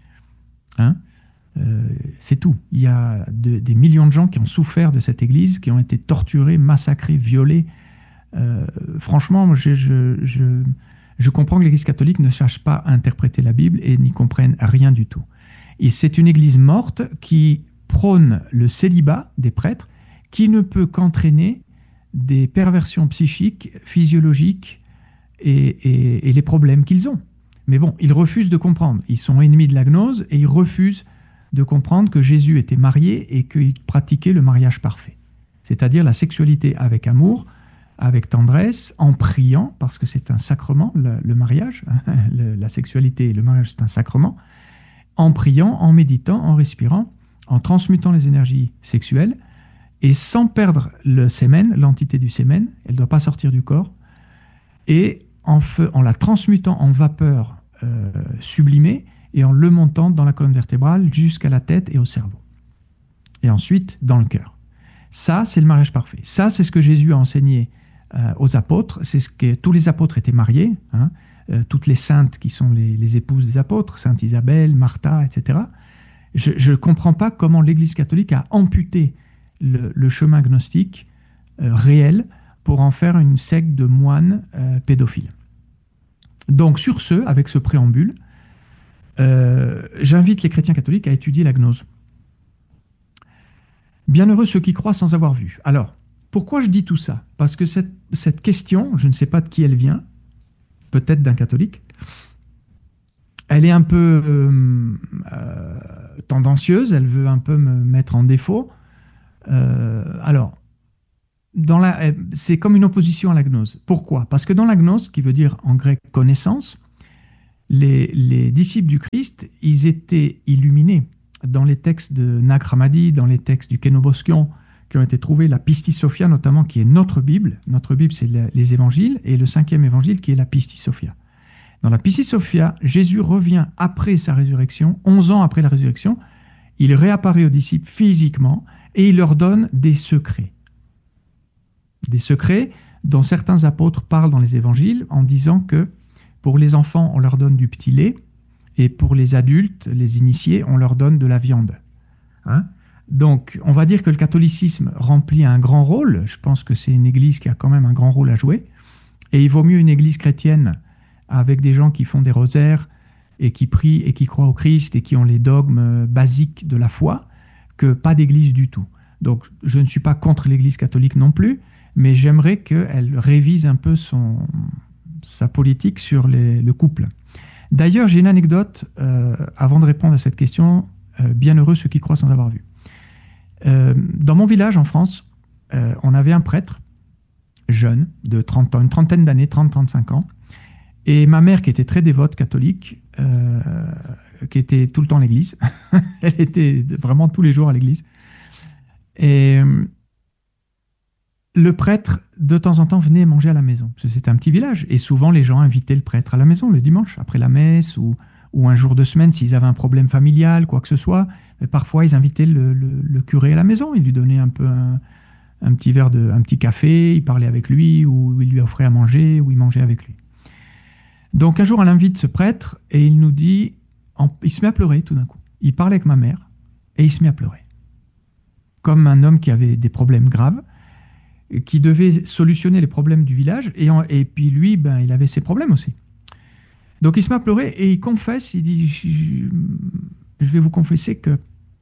C'est tout. Il y a des millions de gens qui ont souffert de cette Église, qui ont été torturés, massacrés, violés. Franchement, je comprends que l'Église catholique ne cherche pas à interpréter la Bible et n'y comprenne rien du tout. Et c'est une Église morte qui prône le célibat des prêtres, qui ne peut qu'entraîner des perversions psychiques, physiologiques et les problèmes qu'ils ont. Mais bon, ils refusent de comprendre. Ils sont ennemis de la gnose et ils refusent de comprendre que Jésus était marié et qu'il pratiquait le mariage parfait. C'est-à-dire la sexualité avec amour, avec tendresse, en priant, parce que c'est un sacrement, le mariage, la sexualité et le mariage, c'est un sacrement, en priant, en méditant, en respirant, en transmutant les énergies sexuelles, et sans perdre le sémen, l'entité du sémen, elle ne doit pas sortir du corps, et en la transmutant en vapeur sublimée, et en le montant dans la colonne vertébrale jusqu'à la tête et au cerveau. Et ensuite, dans le cœur. Ça, c'est le mariage parfait. Ça, c'est ce que Jésus a enseigné aux apôtres. C'est ce que tous les apôtres étaient mariés, toutes les saintes qui sont les épouses des apôtres, Sainte Isabelle, Martha, etc. Je ne comprends pas comment l'Église catholique a amputé le chemin gnostique réel pour en faire une secte de moines pédophiles. Donc sur ce, avec ce préambule, j'invite les chrétiens catholiques à étudier la gnose. Bienheureux ceux qui croient sans avoir vu. Alors, pourquoi je dis tout ça? Parce que cette question, je ne sais pas de qui elle vient, peut-être d'un catholique, elle est un peu tendancieuse, elle veut un peu me mettre en défaut. Alors, c'est comme une opposition à la gnose. Pourquoi? Parce que dans la gnose, qui veut dire en grec connaissance, les disciples du Christ, ils étaient illuminés dans les textes de Nag Hammadi, dans les textes du Kenoboskion, qui ont été trouvés, la Pistis Sophia notamment, qui est notre Bible. Notre Bible, c'est les évangiles, et le 5e évangile qui est la Pistis Sophia. Dans la Pistis Sophia, Jésus revient après sa résurrection, 11 ans après la résurrection, il réapparaît aux disciples physiquement, et il leur donne des secrets. Des secrets dont certains apôtres parlent dans les évangiles en disant que pour les enfants, on leur donne du petit lait, et pour les adultes, les initiés, on leur donne de la viande. Hein? Donc, on va dire que le catholicisme remplit un grand rôle. Je pense que c'est une église qui a quand même un grand rôle à jouer. Et il vaut mieux une église chrétienne avec des gens qui font des rosaires et qui prient et qui croient au Christ et qui ont les dogmes basiques de la foi que pas d'église du tout. Donc, je ne suis pas contre l'église catholique non plus, mais j'aimerais qu'elle révise un peu sa politique sur le couple. D'ailleurs, j'ai une anecdote, avant de répondre à cette question, bienheureux ceux qui croient sans avoir vu. Dans mon village en France, on avait un prêtre jeune, de 30 ans, une trentaine d'années, 30-35 ans, et ma mère qui était très dévote catholique, qui était tout le temps à l'église, elle était vraiment tous les jours à l'église, et le prêtre, de temps en temps, venait manger à la maison. Parce que c'était un petit village. Et souvent, les gens invitaient le prêtre à la maison le dimanche, après la messe, ou un jour de semaine, s'ils avaient un problème familial, quoi que ce soit. Mais parfois, ils invitaient le curé à la maison. Ils lui donnaient un peu un petit café, ils parlaient avec lui, ou ils lui offraient à manger, ou ils mangeaient avec lui. Donc, un jour, elle invite ce prêtre, et il nous dit... il se met à pleurer, tout d'un coup. Il parle avec ma mère, et il se met à pleurer. Comme un homme qui avait des problèmes graves, qui devait solutionner les problèmes du village, et puis lui, il avait ses problèmes aussi. Donc il se met à pleurer et il confesse, il dit, je vais vous confesser que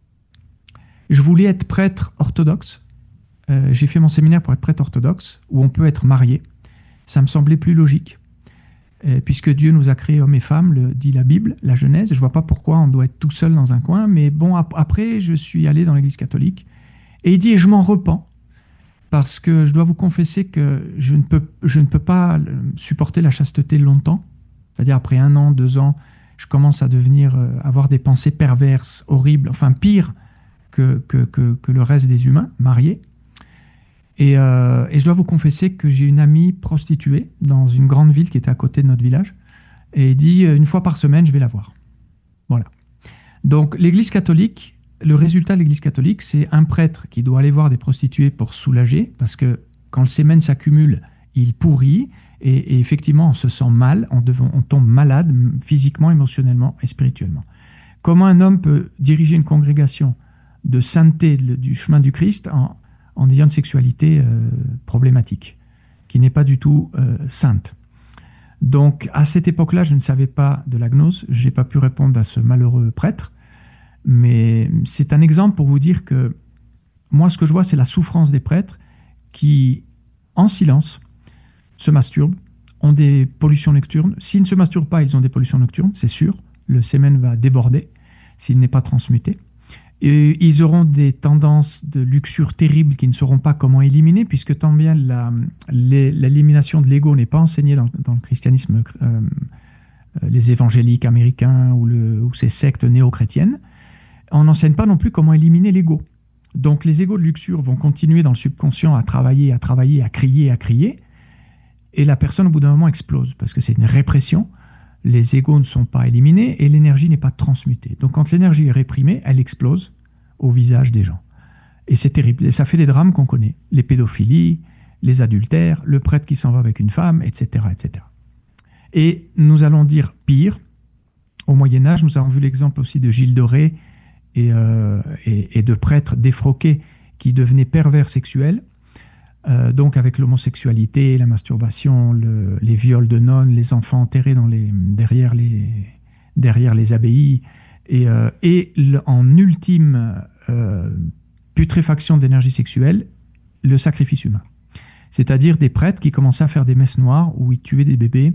je voulais être prêtre orthodoxe. J'ai fait mon séminaire pour être prêtre orthodoxe, où on peut être marié. Ça me semblait plus logique, puisque Dieu nous a créés hommes et femmes, le dit la Bible, la Genèse. Je vois pas pourquoi on doit être tout seul dans un coin, mais bon, après, je suis allé dans l'église catholique, et il dit, et je m'en repens, parce que je dois vous confesser que je ne peux pas supporter la chasteté longtemps. C'est-à-dire après 1 an, 2 ans, je commence à avoir des pensées perverses, horribles, enfin pires que le reste des humains, mariés. Et je dois vous confesser que j'ai une amie prostituée dans une grande ville qui était à côté de notre village. Et il dit, 1 fois par semaine, je vais la voir. Voilà. Donc l'Église catholique... Le résultat de l'Église catholique, c'est un prêtre qui doit aller voir des prostituées pour soulager, parce que quand le sémen s'accumule, il pourrit, et effectivement, on se sent mal, on tombe malade physiquement, émotionnellement et spirituellement. Comment un homme peut diriger une congrégation de sainteté du chemin du Christ en ayant une sexualité problématique, qui n'est pas du tout sainte? Donc, à cette époque-là, je ne savais pas de la gnose, je n'ai pas pu répondre à ce malheureux prêtre, mais c'est un exemple pour vous dire que moi, ce que je vois, c'est la souffrance des prêtres qui, en silence, se masturbent, ont des pollutions nocturnes. S'ils ne se masturbent pas, ils ont des pollutions nocturnes, c'est sûr. Le sémen va déborder s'il n'est pas transmuté. Et ils auront des tendances de luxure terribles qui ne sauront pas comment éliminer, puisque tant bien l'élimination de l'ego n'est pas enseignée dans le christianisme, les évangéliques américains ou ces sectes néo-chrétiennes. On n'enseigne pas non plus comment éliminer l'ego. Donc les égos de luxure vont continuer dans le subconscient à travailler, à crier, et la personne au bout d'un moment explose, parce que c'est une répression, les égos ne sont pas éliminés, et l'énergie n'est pas transmutée. Donc quand l'énergie est réprimée, elle explose au visage des gens. Et c'est terrible, et ça fait des drames qu'on connaît, les pédophilies, les adultères, le prêtre qui s'en va avec une femme, etc., etc. Et nous allons dire pire, au Moyen-Âge, nous avons vu l'exemple aussi de Gilles de Rais, et de prêtres défroqués qui devenaient pervers sexuels, donc avec l'homosexualité, la masturbation, les viols de nonnes, les enfants enterrés derrière les abbayes, et en ultime putréfaction d'énergie sexuelle, le sacrifice humain. C'est-à-dire des prêtres qui commençaient à faire des messes noires où ils tuaient des bébés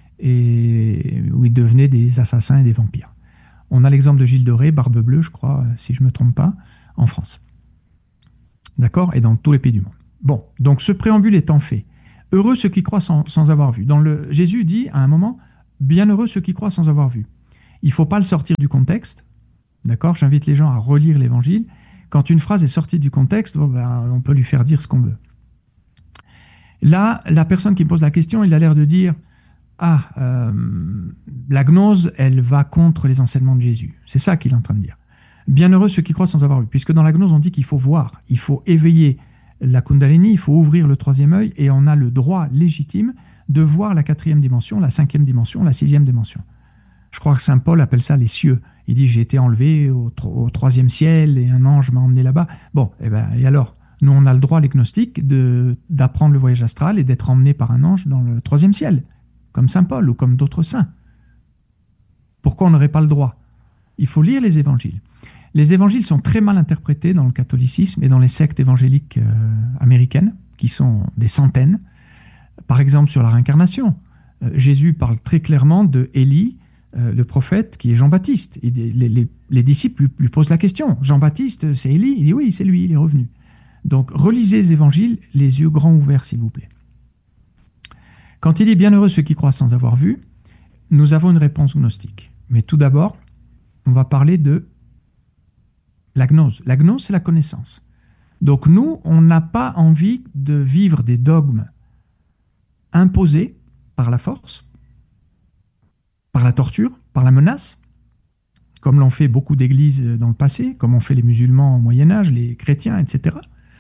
et où ils devenaient des assassins et des vampires. On a l'exemple de Gilles de Rais, Barbe Bleue, je crois, si je ne me trompe pas, en France. D'accord? Et dans tous les pays du monde. Bon, donc ce préambule étant fait, heureux ceux qui croient sans avoir vu. Jésus dit à un moment, bienheureux ceux qui croient sans avoir vu. Il ne faut pas le sortir du contexte. D'accord? J'invite les gens à relire l'évangile. Quand une phrase est sortie du contexte, on peut lui faire dire ce qu'on veut. Là, la personne qui me pose la question, il a l'air de dire la gnose, elle va contre les enseignements de Jésus. C'est ça qu'il est en train de dire. Bienheureux ceux qui croient sans avoir vu. Puisque dans la gnose, on dit qu'il faut voir, il faut éveiller la Kundalini, il faut ouvrir le troisième œil et on a le droit légitime de voir la quatrième dimension, la cinquième dimension, la sixième dimension. Je crois que saint Paul appelle ça les cieux. Il dit, j'ai été enlevé au troisième ciel et un ange m'a emmené là-bas. Bon, et alors, nous, on a le droit, les gnostiques, d'apprendre le voyage astral et d'être emmené par un ange dans le troisième ciel, comme saint Paul ou comme d'autres saints. Pourquoi on n'aurait pas le droit? Il faut lire les évangiles. Les évangiles sont très mal interprétés dans le catholicisme et dans les sectes évangéliques américaines, qui sont des centaines. Par exemple, sur la réincarnation. Jésus parle très clairement de Élie, le prophète, qui est Jean-Baptiste. Et les disciples lui posent la question. Jean-Baptiste, c'est Élie? Il dit oui, c'est lui, il est revenu. Donc, relisez les évangiles, les yeux grands ouverts, s'il vous plaît. Quand il dit bienheureux ceux qui croient sans avoir vu, nous avons une réponse gnostique. Mais tout d'abord, on va parler de la gnose. La gnose, c'est la connaissance. Donc nous, on n'a pas envie de vivre des dogmes imposés par la force, par la torture, par la menace, comme l'ont fait beaucoup d'églises dans le passé, comme ont fait les musulmans au Moyen-Âge, les chrétiens, etc.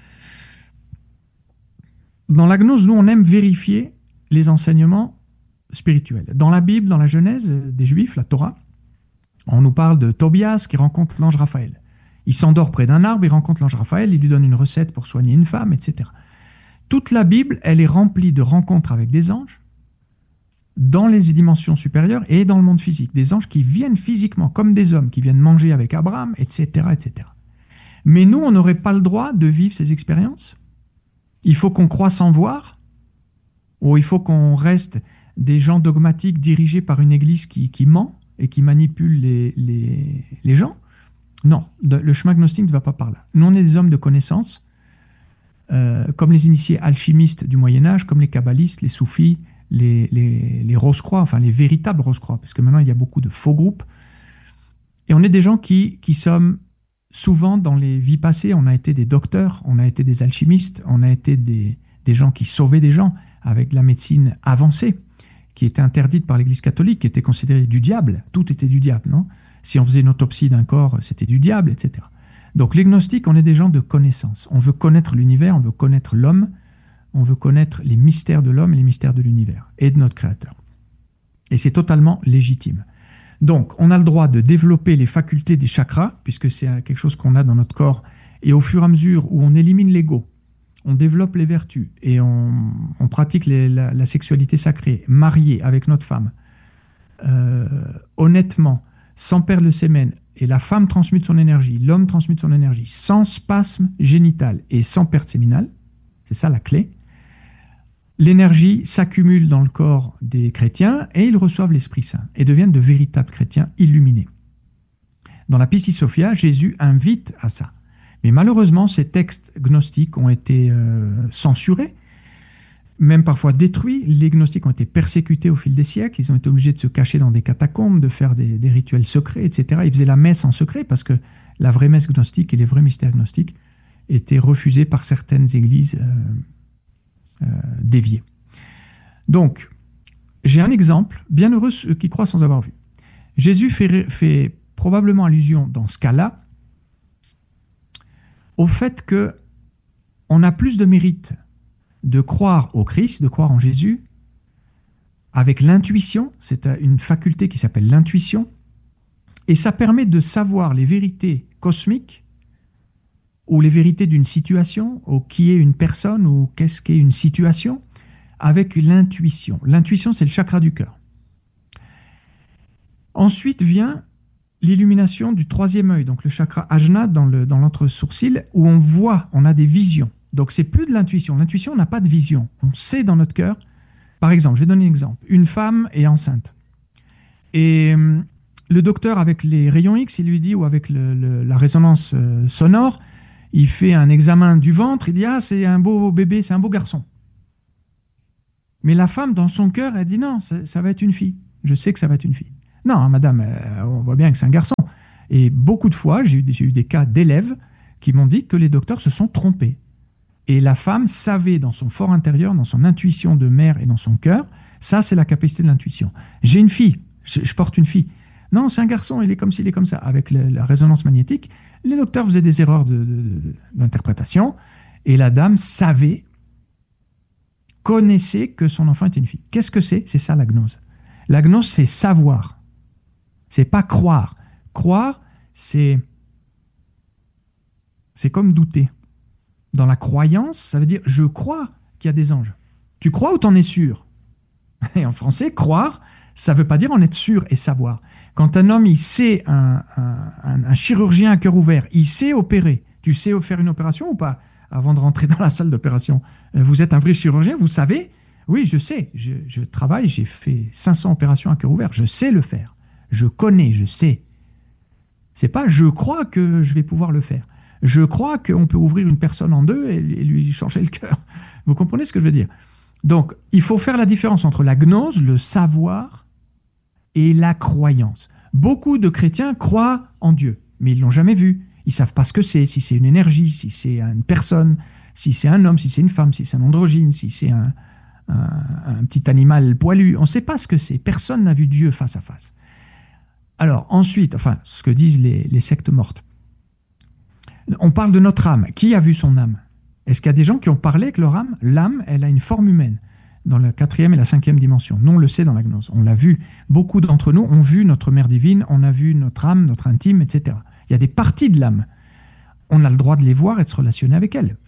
Dans la gnose, nous, on aime vérifier les enseignements spirituels. Dans la Bible, dans la Genèse des Juifs, la Torah, on nous parle de Tobias qui rencontre l'ange Raphaël. Il s'endort près d'un arbre, il rencontre l'ange Raphaël, il lui donne une recette pour soigner une femme, etc. Toute la Bible, elle est remplie de rencontres avec des anges dans les dimensions supérieures et dans le monde physique. Des anges qui viennent physiquement, comme des hommes, qui viennent manger avec Abraham, etc., etc. Mais nous, on n'aurait pas le droit de vivre ces expériences. Il faut qu'on croie sans voir, ou il faut qu'on reste des gens dogmatiques dirigés par une église qui ment et qui manipule les gens. Non, le chemin gnostique ne va pas par là. Nous, on est des hommes de connaissance, comme les initiés alchimistes du Moyen-Âge, comme les kabbalistes, les soufis, les Rose-Croix, enfin les véritables Rose-Croix, parce que maintenant, il y a beaucoup de faux groupes. Et on est des gens qui sommes souvent, dans les vies passées, on a été des docteurs, on a été des alchimistes, on a été des gens qui sauvaient des gens avec de la médecine avancée, qui était interdite par l'Église catholique, qui était considérée du diable. Tout était du diable, non? Si on faisait une autopsie d'un corps, c'était du diable, etc. Donc les gnostiques, on est des gens de connaissance. On veut connaître l'univers, on veut connaître l'homme, on veut connaître les mystères de l'homme et les mystères de l'univers et de notre Créateur. Et c'est totalement légitime. Donc, on a le droit de développer les facultés des chakras, puisque c'est quelque chose qu'on a dans notre corps, et au fur et à mesure où on élimine l'ego, on développe les vertus, et on pratique la sexualité sacrée, mariée avec notre femme, honnêtement, sans perdre le sémen, et la femme transmute son énergie, l'homme transmute son énergie, sans spasme génital et sans perte séminale, c'est ça la clé. L'énergie s'accumule dans le corps des chrétiens et ils reçoivent l'Esprit Saint et deviennent de véritables chrétiens illuminés. Dans la Pistis Sophia, Jésus invite à ça. Mais malheureusement, ces textes gnostiques ont été censurés, même parfois détruits. Les gnostiques ont été persécutés au fil des siècles. Ils ont été obligés de se cacher dans des catacombes, de faire des rituels secrets, etc. Ils faisaient la messe en secret parce que la vraie messe gnostique et les vrais mystères gnostiques étaient refusés par certaines églises déviés. Donc, j'ai un exemple, bienheureux ceux qui croient sans avoir vu. Jésus fait probablement allusion dans ce cas-là au fait que on a plus de mérite de croire au Christ, de croire en Jésus, avec l'intuition, c'est une faculté qui s'appelle l'intuition, et ça permet de savoir les vérités cosmiques ou les vérités d'une situation, ou qui est une personne, ou qu'est-ce qu'est une situation, avec l'intuition. L'intuition, c'est le chakra du cœur. Ensuite vient l'illumination du troisième œil, donc le chakra ajna dans l'entre-sourcil, où on voit, on a des visions. Donc c'est plus de l'intuition. L'intuition, on n'a pas de vision. On sait dans notre cœur. Par exemple, je vais donner un exemple. Une femme est enceinte. Et le docteur, avec les rayons X, il lui dit, ou avec la résonance sonore, il fait un examen du ventre, il dit « Ah, c'est un beau bébé, c'est un beau garçon ». Mais la femme, dans son cœur, elle dit « Non, ça va être une fille. Je sais que ça va être une fille. » Non, madame, on voit bien que c'est un garçon. Et beaucoup de fois, j'ai eu des cas d'élèves qui m'ont dit que les docteurs se sont trompés. Et la femme savait dans son fort intérieur, dans son intuition de mère et dans son cœur, ça c'est la capacité de l'intuition. J'ai une fille, je porte une fille. Non, c'est un garçon, il est comme ci, il est comme ça. Avec la résonance magnétique, les docteurs faisaient des erreurs d'interprétation et la dame savait, connaissait que son enfant était une fille. Qu'est-ce que c'est ? C'est ça la gnose. La gnose, c'est savoir. C'est pas croire. Croire, c'est comme douter. Dans la croyance, ça veut dire je crois qu'il y a des anges. Tu crois ou t'en es sûr ? Et en français, croire, ça ne veut pas dire en être sûr et savoir. Quand un homme, il sait, un chirurgien à cœur ouvert, il sait opérer. Tu sais faire une opération ou pas ? Avant de rentrer dans la salle d'opération, vous êtes un vrai chirurgien, vous savez ? Oui, je sais. Je travaille, j'ai fait 500 opérations à cœur ouvert. Je sais le faire. Je connais, je sais. C'est pas je crois que je vais pouvoir le faire. Je crois qu'on peut ouvrir une personne en deux et lui changer le cœur. Vous comprenez ce que je veux dire ? Donc, il faut faire la différence entre la gnose, le savoir, et la croyance. Beaucoup de chrétiens croient en Dieu, mais ils ne l'ont jamais vu. Ils ne savent pas ce que c'est, si c'est une énergie, si c'est une personne, si c'est un homme, si c'est une femme, si c'est un androgyne, si c'est un petit animal poilu. On ne sait pas ce que c'est. Personne n'a vu Dieu face à face. Alors, ensuite, enfin, ce que disent les sectes mortes. On parle de notre âme. Qui a vu son âme ? Est-ce qu'il y a des gens qui ont parlé avec leur âme ? L'âme, elle a une forme humaine dans la 4e et la 5e dimension. Nous, on le sait dans la gnose. On l'a vu. Beaucoup d'entre nous ont vu notre mère divine, on a vu notre âme, notre intime, etc. Il y a des parties de l'âme. On a le droit de les voir et de se relationner avec elles.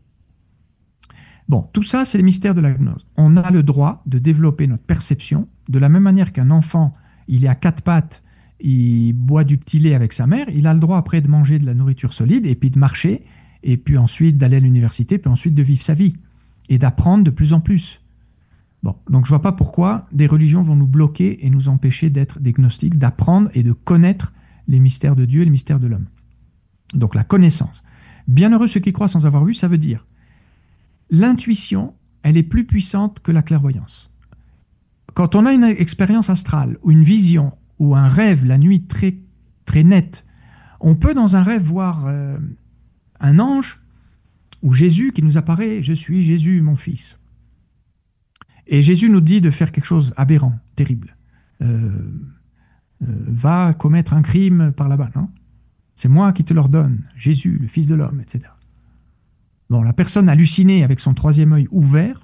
Bon, tout ça, c'est les mystères de la gnose. On a le droit de développer notre perception de la même manière qu'un enfant, il est à 4 pattes, il boit du petit lait avec sa mère, il a le droit après de manger de la nourriture solide et puis de marcher, et puis ensuite d'aller à l'université, puis ensuite de vivre sa vie et d'apprendre de plus en plus. Bon, donc je ne vois pas pourquoi des religions vont nous bloquer et nous empêcher d'être des gnostiques, d'apprendre et de connaître les mystères de Dieu et les mystères de l'homme. Donc la connaissance. Bienheureux ceux qui croient sans avoir vu, ça veut dire l'intuition, elle est plus puissante que la clairvoyance. Quand on a une expérience astrale ou une vision ou un rêve la nuit très, très net, on peut dans un rêve voir un ange ou Jésus qui nous apparaît « Je suis Jésus, mon fils ». Et Jésus nous dit de faire quelque chose aberrant, terrible. Va commettre un crime par là-bas, non ? C'est moi qui te l'ordonne, Jésus, le Fils de l'homme, etc. Bon, la personne hallucinée avec son 3e œil ouvert,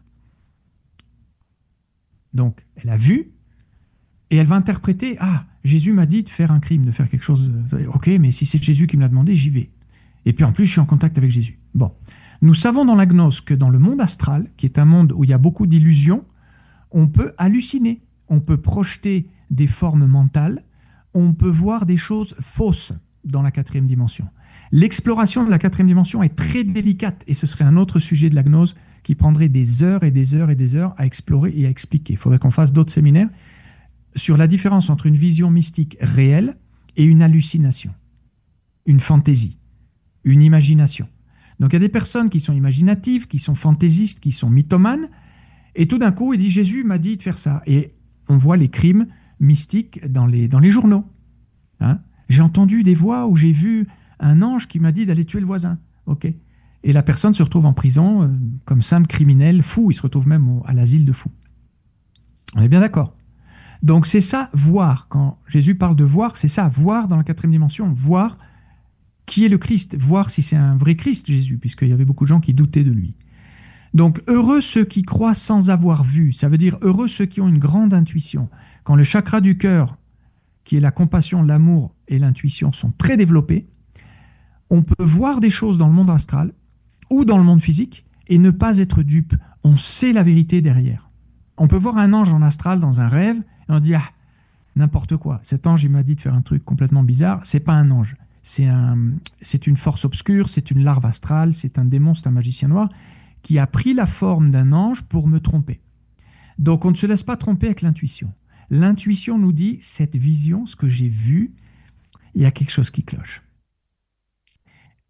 donc elle a vu, et elle va interpréter, ah, Jésus m'a dit de faire un crime, de faire quelque chose, ok, mais si c'est Jésus qui me l'a demandé, j'y vais. Et puis en plus, je suis en contact avec Jésus. Bon, nous savons dans la gnose que dans le monde astral, qui est un monde où il y a beaucoup d'illusions, on peut halluciner, on peut projeter des formes mentales, on peut voir des choses fausses dans la 4e dimension. L'exploration de la 4e dimension est très délicate et ce serait un autre sujet de la gnose qui prendrait des heures et des heures et des heures à explorer et à expliquer. Il faudrait qu'on fasse d'autres séminaires sur la différence entre une vision mystique réelle et une hallucination, une fantaisie, une imagination. Donc il y a des personnes qui sont imaginatives, qui sont fantaisistes, qui sont mythomanes, et tout d'un coup, il dit « Jésus m'a dit de faire ça ». Et on voit les crimes mystiques dans les journaux. Hein, j'ai entendu des voix où j'ai vu un ange qui m'a dit d'aller tuer le voisin. Ok. Et la personne se retrouve en prison comme simple criminel, fou. Il se retrouve même à l'asile de fous. On est bien d'accord. Donc c'est ça, voir. Quand Jésus parle de voir, c'est ça, voir dans la 4e dimension, voir qui est le Christ, voir si c'est un vrai Christ, Jésus, puisqu'il y avait beaucoup de gens qui doutaient de lui. Donc, heureux ceux qui croient sans avoir vu, ça veut dire heureux ceux qui ont une grande intuition. Quand le chakra du cœur, qui est la compassion, l'amour et l'intuition, sont très développés, on peut voir des choses dans le monde astral ou dans le monde physique et ne pas être dupe. On sait la vérité derrière. On peut voir un ange en astral dans un rêve et on dit « Ah, n'importe quoi, cet ange il m'a dit de faire un truc complètement bizarre, c'est pas un ange. C'est une force obscure, c'est une larve astrale, c'est un démon, c'est un magicien noir qui a pris la forme d'un ange pour me tromper. » Donc on ne se laisse pas tromper avec l'intuition. L'intuition nous dit, cette vision, ce que j'ai vu, il y a quelque chose qui cloche.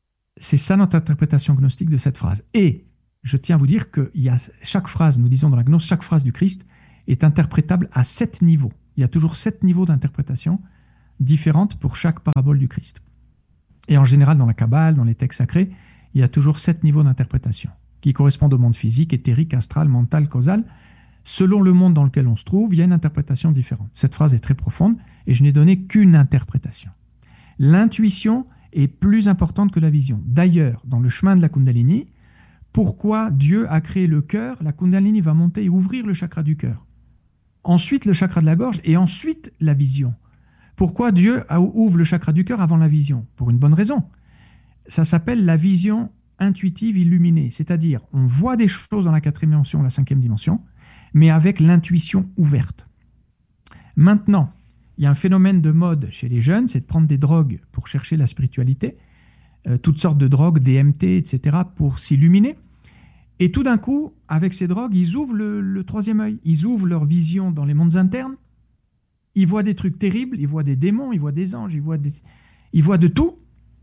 C'est ça notre interprétation gnostique de cette phrase. Et je tiens à vous dire que chaque phrase, nous disons dans la gnose, chaque phrase du Christ est interprétable à 7 niveaux. Il y a toujours 7 niveaux d'interprétation différentes pour chaque parabole du Christ. Et en général, dans la Kabbale, dans les textes sacrés, il y a toujours 7 niveaux d'interprétation qui correspondent au monde physique, éthérique, astral, mental, causal. Selon le monde dans lequel on se trouve, il y a une interprétation différente. Cette phrase est très profonde et je n'ai donné qu'une interprétation. L'intuition est plus importante que la vision. D'ailleurs, dans le chemin de la Kundalini, pourquoi Dieu a créé le cœur? La Kundalini va monter et ouvrir le chakra du cœur. Ensuite, le chakra de la gorge et ensuite la vision. Pourquoi Dieu ouvre le chakra du cœur avant la vision? Pour une bonne raison. Ça s'appelle la vision intuitive illuminée. C'est-à-dire, on voit des choses dans la 4e dimension, la 5e dimension, mais avec l'intuition ouverte. Maintenant, il y a un phénomène de mode chez les jeunes, c'est de prendre des drogues pour chercher la spiritualité, toutes sortes de drogues, DMT, etc., pour s'illuminer. Et tout d'un coup, avec ces drogues, ils ouvrent le 3e œil, ils ouvrent leur vision dans les mondes internes, ils voient des trucs terribles, ils voient des démons, ils voient des anges, ils voient de tout,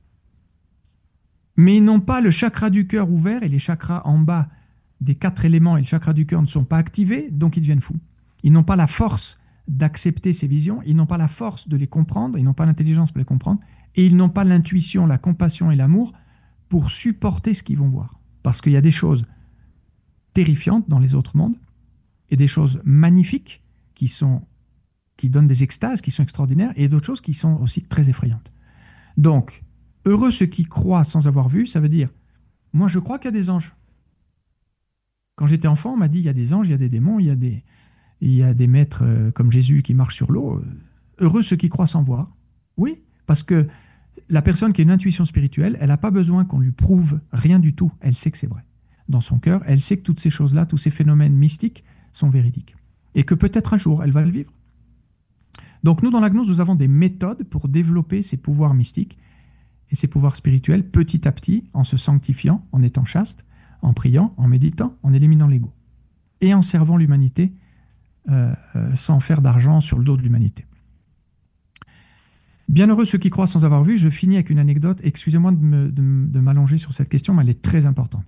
mais ils n'ont pas le chakra du cœur ouvert et les chakras en bas des 4 éléments et le chakra du cœur ne sont pas activés, donc ils deviennent fous. Ils n'ont pas la force d'accepter ces visions, ils n'ont pas la force de les comprendre, ils n'ont pas l'intelligence pour les comprendre, et ils n'ont pas l'intuition, la compassion et l'amour pour supporter ce qu'ils vont voir. Parce qu'il y a des choses terrifiantes dans les autres mondes, et des choses magnifiques qui donnent des extases, qui sont extraordinaires, et d'autres choses qui sont aussi très effrayantes. Donc, heureux ceux qui croient sans avoir vu, ça veut dire, moi je crois qu'il y a des anges. Quand j'étais enfant, on m'a dit, il y a des anges, il y a des démons, il y a des maîtres comme Jésus qui marchent sur l'eau. Heureux ceux qui croient sans voir. Oui, parce que la personne qui a une intuition spirituelle, elle n'a pas besoin qu'on lui prouve rien du tout. Elle sait que c'est vrai. Dans son cœur, elle sait que toutes ces choses-là, tous ces phénomènes mystiques sont véridiques. Et que peut-être un jour, elle va le vivre. Donc nous, dans la gnose, nous avons des méthodes pour développer ces pouvoirs mystiques et ces pouvoirs spirituels petit à petit, en se sanctifiant, en étant chaste, en priant, en méditant, en éliminant l'ego. Et en servant l'humanité sans faire d'argent sur le dos de l'humanité. Bienheureux ceux qui croient sans avoir vu. Je finis avec une anecdote. Excusez-moi de m'allonger sur cette question, mais elle est très importante.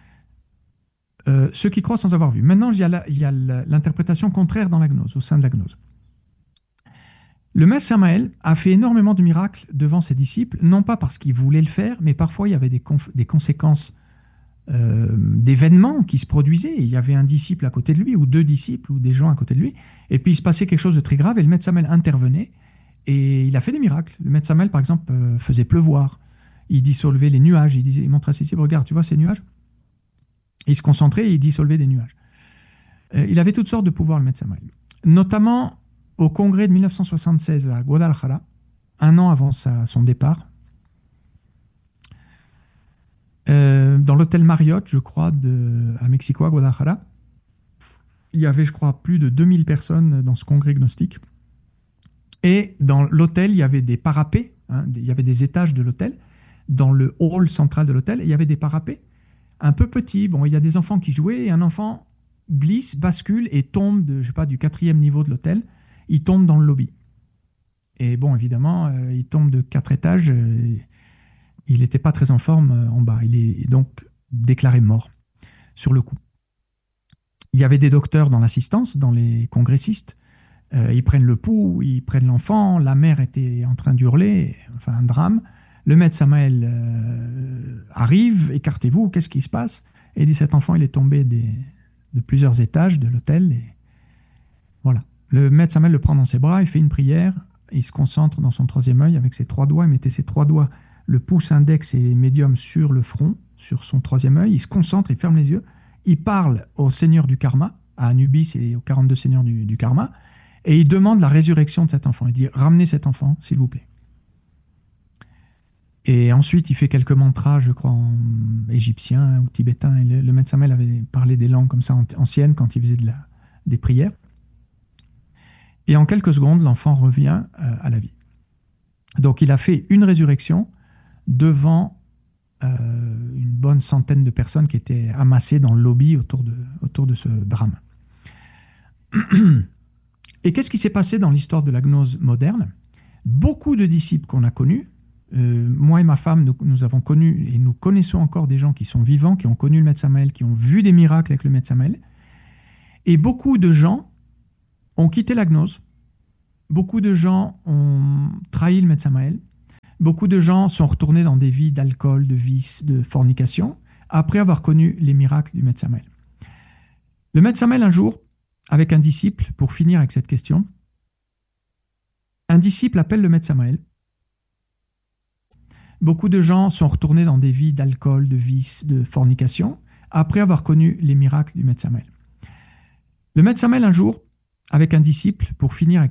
Ceux qui croient sans avoir vu. Maintenant, il y a l'interprétation contraire dans la gnose, au sein de la gnose. Le maître Samael a fait énormément de miracles devant ses disciples, non pas parce qu'il voulait le faire, mais parfois il y avait des conséquences d'événements qui se produisaient. Il y avait un disciple à côté de lui, ou 2 disciples, ou des gens à côté de lui, et puis il se passait quelque chose de très grave, et le maître Samael intervenait, et il a fait des miracles. Le maître Samael, par exemple, faisait pleuvoir, il dissolvait les nuages, il montrait à ses disciples, regarde, tu vois ces nuages? Il se concentrait et il dissolvait des nuages. Il avait toutes sortes de pouvoirs, le maître Samael. Notamment au congrès de 1976 à Guadalajara, un an avant son départ, dans l'hôtel Marriott, je crois, à Mexico, à Guadalajara. Il y avait, je crois, plus de 2000 personnes dans ce congrès gnostique. Et dans l'hôtel, il y avait des parapets, il y avait des étages de l'hôtel. Dans le hall central de l'hôtel, il y avait des parapets un peu petits. Bon, il y a des enfants qui jouaient, et un enfant glisse, bascule et tombe du 4e niveau de l'hôtel. Il tombe dans le lobby. Et bon, évidemment, il tombe de 4 étages. Il n'était pas très en forme en bas. Il est donc déclaré mort sur le coup. Il y avait des docteurs dans l'assistance, dans les congressistes. Ils prennent le pouls, ils prennent l'enfant. La mère était en train d'hurler. Enfin, un drame. Le maître Samael arrive. Écartez-vous, qu'est-ce qui se passe? Et il dit, cet enfant, il est tombé de plusieurs étages de l'hôtel. Et voilà. Le maître Samael le prend dans ses bras, il fait une prière. Il se concentre dans son 3e œil avec ses 3 doigts. Il mettait ses 3 doigts, le pouce, index et médium sur le front, sur son 3e œil. Il se concentre, il ferme les yeux. Il parle au seigneur du karma, à Anubis et aux 42 seigneurs du karma, et il demande la résurrection de cet enfant. Il dit, ramenez cet enfant, s'il vous plaît. Et ensuite, il fait quelques mantras, je crois, en égyptien ou tibétain. Et le maître Samael avait parlé des langues comme ça anciennes quand il faisait des prières. Et en quelques secondes, l'enfant revient à la vie. Donc il a fait une résurrection devant une bonne centaine de personnes qui étaient amassées dans le lobby autour de ce drame. Et qu'est-ce qui s'est passé dans l'histoire de la gnose moderne? Beaucoup de disciples qu'on a connus, Moi et ma femme, nous avons connu et nous connaissons encore des gens qui sont vivants, qui ont connu le Maître Samael, qui ont vu des miracles avec le Maître Samael. Et beaucoup de gens ont quitté la gnose. Beaucoup de gens ont trahi le Maître Samael. Beaucoup de gens sont retournés dans des vies d'alcool, de vice, de fornication, après avoir connu les miracles du Maître Samael. Le Maître Samael, un jour, avec un disciple, pour finir avec cette question, un disciple appelle le Maître Samael. Beaucoup de gens sont retournés dans des vies d'alcool, de vice, de fornication, après avoir connu les miracles du Maître Samael. Le Maître Samael, un jour, avec un disciple, pour finir avec